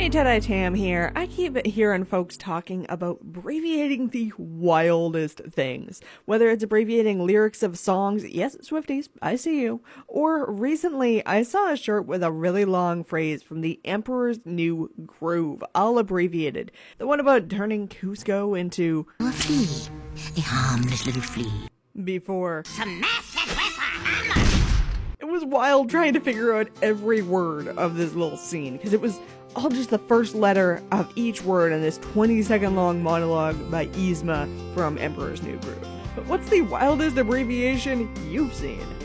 Hey, Jedi Tam here. I keep hearing folks talking about abbreviating the wildest things. Whether it's abbreviating lyrics of songs, yes, Swifties, I see you. Or recently, I saw a shirt with a really long phrase from the Emperor's New Groove, all abbreviated. The one about turning Cusco into a flea, a harmless little flea. Before Smash it with a hammer! It was wild trying to figure out every word of this little scene, because it was all just the first letter of each word in this 20-second long monologue by Yzma from Emperor's New Groove. But what's the wildest abbreviation you've seen?